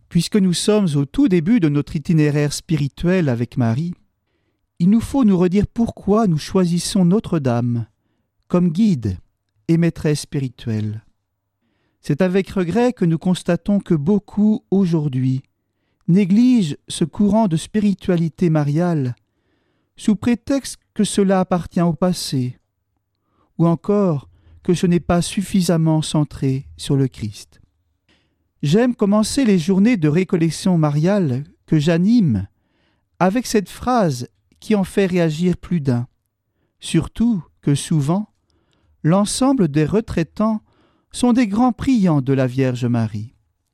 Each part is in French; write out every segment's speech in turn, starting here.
Puisque nous sommes au tout début de notre itinéraire spirituel avec Marie, il nous faut nous redire pourquoi nous choisissons Notre-Dame comme guide et maîtresse spirituelle. C'est avec regret que nous constatons que beaucoup, aujourd'hui, négligent ce courant de spiritualité mariale sous prétexte que cela appartient au passé, ou encore que ce n'est pas suffisamment centré sur le Christ. J'aime commencer les journées de récollection mariale que j'anime avec cette phrase qui en fait réagir plus d'un, surtout que souvent, l'ensemble des retraitants sont des grands priants de la Vierge Marie.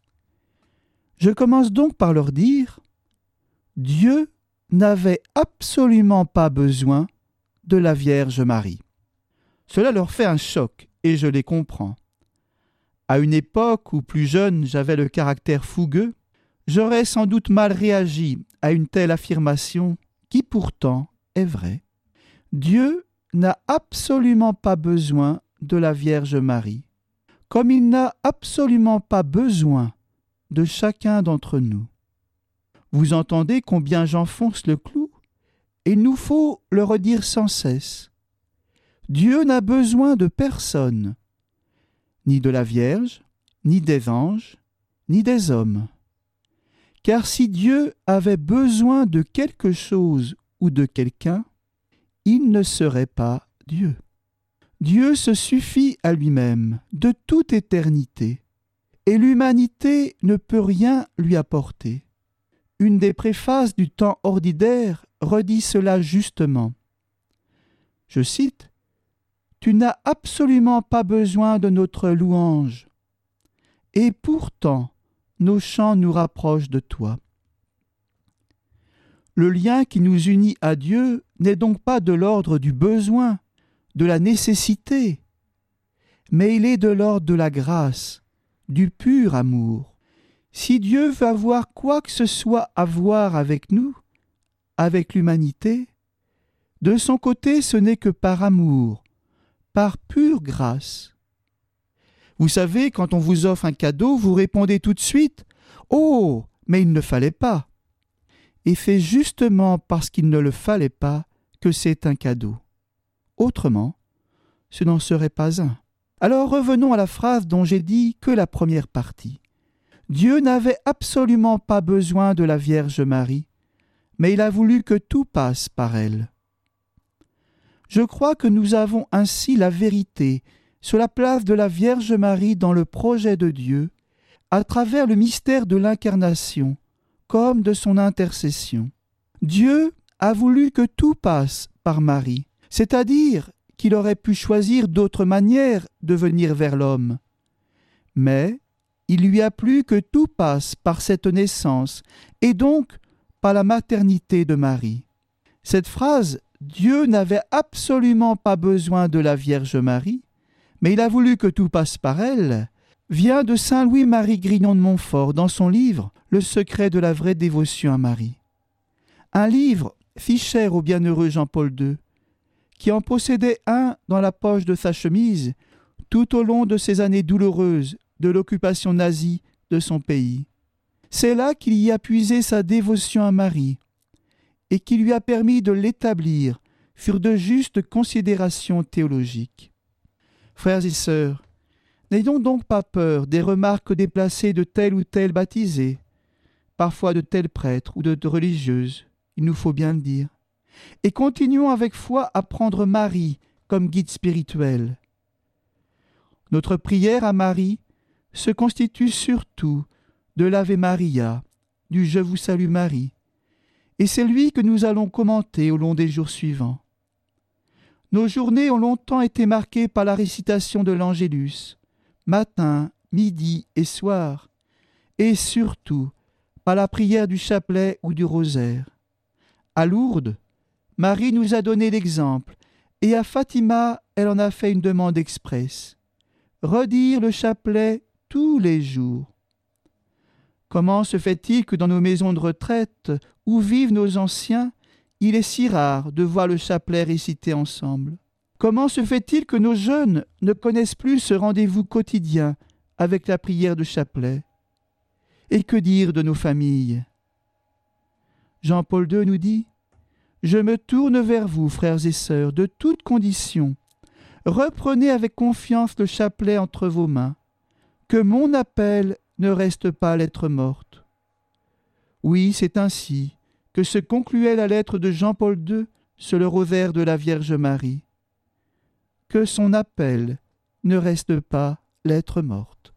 Je commence donc par leur dire « Dieu n'avait absolument pas besoin de la Vierge Marie ». Cela leur fait un choc et je les comprends. À une époque où plus jeune j'avais le caractère fougueux, j'aurais sans doute mal réagi à une telle affirmation qui pourtant est vraie. Dieu n'a absolument pas besoin de la Vierge Marie, comme il n'a absolument pas besoin de chacun d'entre nous. Vous entendez combien j'enfonce le clou, et il nous faut le redire sans cesse. Dieu n'a besoin de personne, ni de la Vierge, ni des anges, ni des hommes. Car si Dieu avait besoin de quelque chose ou de quelqu'un, il ne serait pas Dieu. Dieu se suffit à lui-même de toute éternité, et l'humanité ne peut rien lui apporter. Une des préfaces du temps ordinaire redit cela justement. Je cite « Tu n'as absolument pas besoin de notre louange, et pourtant nos chants nous rapprochent de toi. » Le lien qui nous unit à Dieu n'est donc pas de l'ordre du besoin, de la nécessité, mais il est de l'ordre de la grâce, du pur amour. Si Dieu veut avoir quoi que ce soit à voir avec nous, avec l'humanité, de son côté ce n'est que par amour, par pure grâce. Vous savez, quand on vous offre un cadeau, vous répondez tout de suite « Oh, mais il ne fallait pas !» Et c'est justement parce qu'il ne le fallait pas que c'est un cadeau. Autrement, ce n'en serait pas un. Alors revenons à la phrase dont j'ai dit que la première partie. Dieu n'avait absolument pas besoin de la Vierge Marie, mais il a voulu que tout passe par elle. Je crois que nous avons ainsi la vérité sur la place de la Vierge Marie dans le projet de Dieu, à travers le mystère de l'incarnation, comme de son intercession. Dieu a voulu que tout passe par Marie, c'est-à-dire qu'il aurait pu choisir d'autres manières de venir vers l'homme. Mais il lui a plu que tout passe par cette naissance, et donc par la maternité de Marie. Cette phrase « Dieu n'avait absolument pas besoin de la Vierge Marie, mais il a voulu que tout passe par elle » vient de saint Louis-Marie Grignon de Montfort dans son livre « Le secret de la vraie dévotion à Marie ». Un livre si cher au bienheureux Jean-Paul II, qui en possédait un dans la poche de sa chemise tout au long de ces années douloureuses de l'occupation nazie de son pays. C'est là qu'il y a puisé sa dévotion à Marie et qui lui a permis de l'établir sur de justes considérations théologiques. Frères et sœurs, n'ayons donc pas peur des remarques déplacées de tel ou tel baptisé, parfois de tel prêtre ou de religieuse, il nous faut bien le dire, et continuons avec foi à prendre Marie comme guide spirituel. Notre prière à Marie se constitue surtout de l'Ave Maria, du Je vous salue Marie, et c'est lui que nous allons commenter au long des jours suivants. Nos journées ont longtemps été marquées par la récitation de l'Angélus, matin, midi et soir, et surtout par la prière du chapelet ou du rosaire. À Lourdes, Marie nous a donné l'exemple, et à Fatima, elle en a fait une demande expresse. Redire le chapelet tous les jours. Comment se fait-il que dans nos maisons de retraite, où vivent nos anciens, il est si rare de voir le chapelet récité ensemble? Comment se fait-il que nos jeunes ne connaissent plus ce rendez-vous quotidien avec la prière de chapelet? Et que dire de nos familles ? Jean-Paul II nous dit « Je me tourne vers vous, frères et sœurs, de toutes conditions. Reprenez avec confiance le chapelet entre vos mains. Que mon appel ne reste pas lettre morte. » Oui, c'est ainsi que se concluait la lettre de Jean-Paul II sur le rosaire de la Vierge Marie. Que son appel ne reste pas lettre morte.